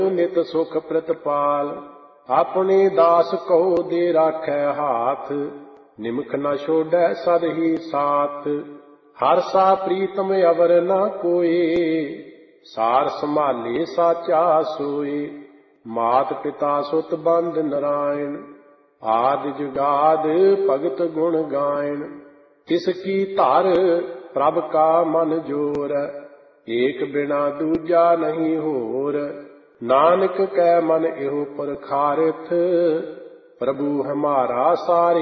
ਨਿਤ ਸੁਖ ਪ੍ਰਤਪਾਲ। ਆਪਣੇ ਦਾਸ ਕਉ ਦੇ ਰਾਖੈ ਹਾਥ, ਨਿਮਖ ਨ ਛੋੜੈ ਸਦ ਹੀ ਸਾਥ। ਹਰ ਸਾ ਪ੍ਰੀਤਮ ਅਵਰ ਨ ਕੋਇ, ਸਾਰ ਸੰਭਾਲੇ ਸਾਚਾ ਸੋਇ। ਮਾਤ ਪਿਤਾ ਸੁਤ ਬੰਧ ਨਰਾਇਣ, ਆਦਿ ਜੁਗਾਦ ਭਗਤ ਗੁਣ ਗਾਇਣ। ਤਿਸ ਕੀ ਧਰ ਪ੍ਰਭ ਕਾ ਮਨ ਜੋਰ, ਏਕ ਬਿਨਾ ਦੂਜਾ ਨਹੀਂ ਹੋਰ। ਨਾਨਕ ਕੈ ਮਨ ਇਹੋ ਪਰਖਾਰਥ, ਪ੍ਰਭੂ ਹਮਾਰਾ ਸਾਰੇ